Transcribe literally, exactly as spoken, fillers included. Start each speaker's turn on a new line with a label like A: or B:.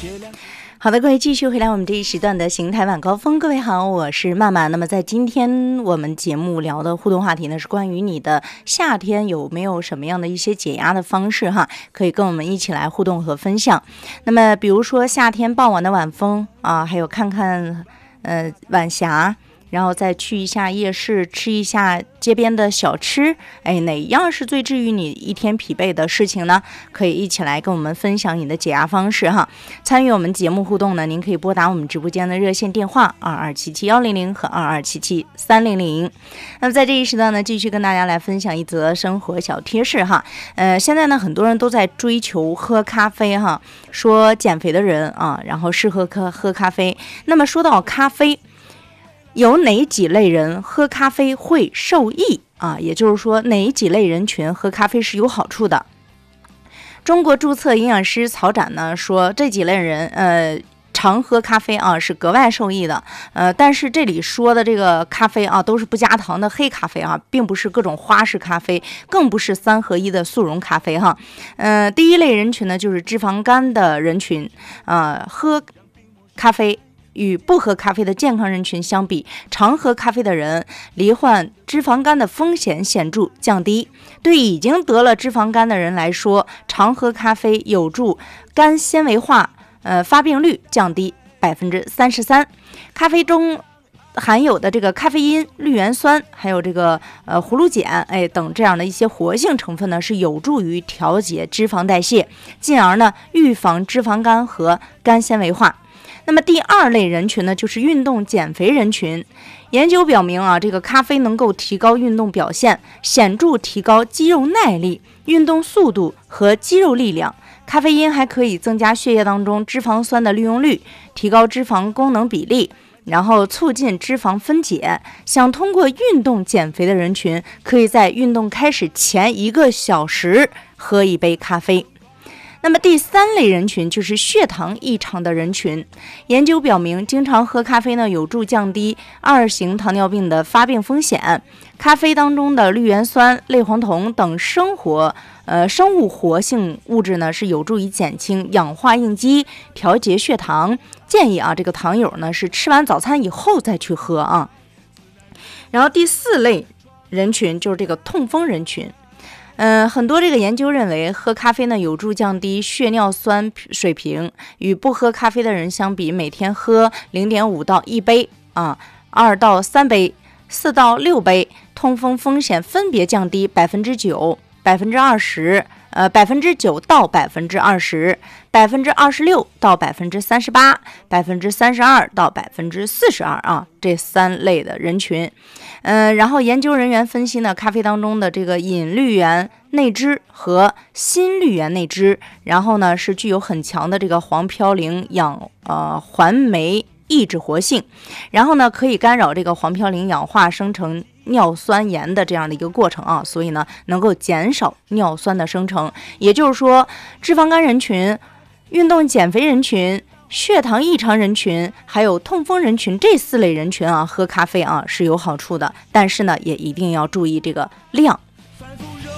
A: 好的，各位继续回来我们这一时段的邢台晚高峰。各位好，我是曼曼。那么在今天我们节目聊的互动话题呢，是关于你的夏天有没有什么样的一些解压的方式哈，可以跟我们一起来互动和分享。那么比如说夏天傍晚的晚风啊，还有看看呃晚霞，然后再去一下夜市，吃一下街边的小吃，哎，哪一样是最治愈你一天疲惫的事情呢？可以一起来跟我们分享你的解压方式哈。参与我们节目互动呢，您可以拨打我们直播间的热线电话二二七七一零零和二二七七三零零。那么在这一时段呢，继续跟大家来分享一则生活小贴士哈。呃，现在呢，很多人都在追求喝咖啡哈，说减肥的人啊，然后适合喝喝咖啡。那么说到咖啡，有哪几类人喝咖啡会受益啊？也就是说，哪几类人群喝咖啡是有好处的？中国注册营养师曹展呢说，这几类人，呃，常喝咖啡啊是格外受益的。呃，但是这里说的这个咖啡啊，都是不加糖的黑咖啡啊，并不是各种花式咖啡，更不是三合一的速溶咖啡哈。呃，第一类人群呢，就是脂肪肝的人群，啊、呃，喝咖啡与不喝咖啡的健康人群相比，常喝咖啡的人罹患脂肪肝的风险显著降低。对已经得了脂肪肝的人来说，常喝咖啡有助肝纤维化，呃，发病率降低百分之三十三。咖啡中含有的这个咖啡因、绿原酸，还有这个呃葫芦碱，哎等这样的一些活性成分呢，是有助于调节脂肪代谢，进而呢预防脂肪肝和肝纤维化。那么第二类人群呢，就是运动减肥人群。研究表明啊，这个咖啡能够提高运动表现，显著提高肌肉耐力、运动速度和肌肉力量。咖啡因还可以增加血液当中脂肪酸的利用率，提高脂肪功能比例，然后促进脂肪分解。想通过运动减肥的人群，可以在运动开始前一个小时喝一杯咖啡。那么第三类人群就是血糖异常的人群。研究表明，经常喝咖啡呢，有助降低二型糖尿病的发病风险。咖啡当中的绿原酸、类黄酮等生活呃生物活性物质呢，是有助于减轻氧化应激，调节血糖。建议啊，这个糖友呢是吃完早餐以后再去喝啊。然后第四类人群就是这个痛风人群。嗯、呃，很多这个研究认为，喝咖啡呢有助降低血尿酸水平，与不喝咖啡的人相比，每天喝 零点五到一杯啊，二到三杯、四到六杯，痛风风险分别降低百分之九、百分之二十。呃，百分之九到百分之二十，百分之二十六到百分之三十八，百分之三十二到百分之四十二啊，这三类的人群。嗯、呃，然后研究人员分析呢，咖啡当中的这个隐绿原内酯和新绿原内酯，然后呢是具有很强的这个黄嘌呤氧呃环酶抑制活性，然后呢可以干扰这个黄嘌呤氧化生成尿酸盐的这样的一个过程啊，所以呢能够减少尿酸的生成。也就是说，脂肪肝人群、运动减肥人群、血糖异常人群还有痛风人群这四类人群啊，喝咖啡啊是有好处的，但是呢也一定要注意这个量